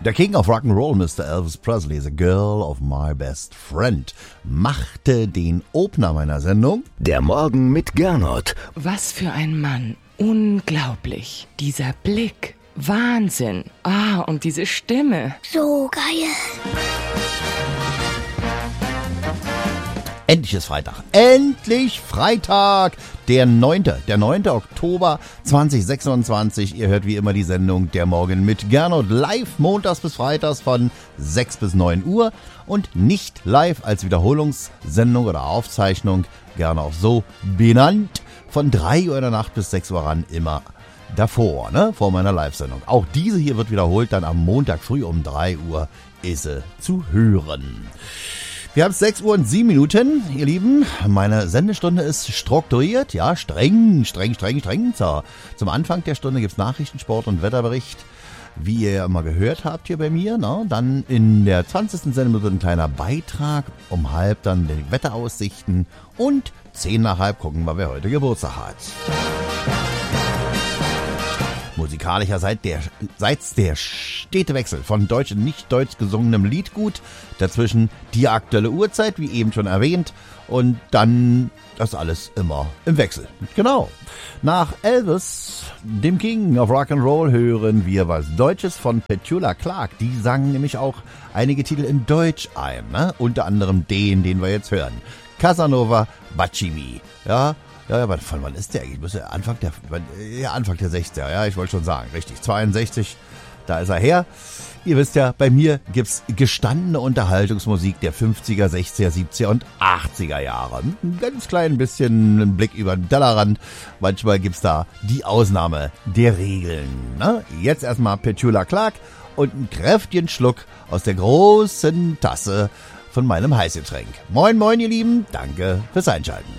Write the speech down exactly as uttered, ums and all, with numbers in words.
Der King of Rock'n'Roll, Mister Elvis Presley, The Girl of My Best Friend, machte den Opener meiner Sendung. Der Morgen mit Gernot. Was für ein Mann. Unglaublich. Dieser Blick. Wahnsinn. Ah, und diese Stimme. So geil. Endlich ist Freitag. Endlich Freitag. Der neunte. Der neunte Oktober zweitausendsechsundzwanzig. Ihr hört wie immer die Sendung Der Morgen mit Gernot live montags bis freitags von sechs bis neun Uhr und nicht live als Wiederholungssendung oder Aufzeichnung, gerne auch so benannt, von drei Uhr in der Nacht bis sechs Uhr ran, immer davor, ne, vor meiner Live-Sendung. Auch diese hier wird wiederholt, dann am Montag früh um drei Uhr ist sie zu hören. Wir haben sechs Uhr und sieben Minuten, ihr Lieben. Meine Sendestunde ist strukturiert, ja, streng, streng, streng, streng. So, zum Anfang der Stunde gibt's Nachrichten, Sport und Wetterbericht, wie ihr ja immer gehört habt hier bei mir. Ne? Dann in der zwanzigsten Sendung wird ein kleiner Beitrag, um halb dann die Wetteraussichten und zehn nach halb gucken wir, wer heute Geburtstag hat. Musikalischer seit der, seit's der stete Wechsel von deutsch und nicht deutsch gesungenem Liedgut, dazwischen die aktuelle Uhrzeit, wie eben schon erwähnt, und dann das alles immer im Wechsel. Genau. Nach Elvis, dem King of Rock'n'Roll, hören wir was Deutsches von Petula Clark. Die sang nämlich auch einige Titel in Deutsch ein, ne? Unter anderem den, den wir jetzt hören. Casanova Bacimi, ja. Ja, aber von wann ist der eigentlich? Müsste Anfang der, ja, Anfang der sechziger, ja, ich wollte schon sagen, richtig, zweiundsechzig, da ist er her. Ihr wisst ja, bei mir gibt's gestandene Unterhaltungsmusik der fünfziger, sechziger, siebziger und achtziger Jahre. Ein ganz klein bisschen einen Blick über den Tellerrand. Manchmal gibt's da die Ausnahme der Regeln. Ne? Jetzt erstmal Petula Clark und einen kräftigen Schluck aus der großen Tasse von meinem Heißgetränk. Moin, moin, ihr Lieben, danke fürs Einschalten.